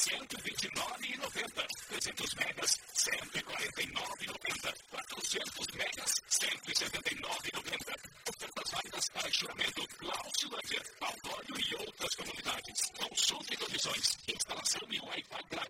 129,90. 300 megas, 149,90. 400 megas, 179,90. Ofertas válidas para enxugamento, Lausilândia, Paulório e outras comunidades. Consulte condições. Instalação e Wi-Fi grátis.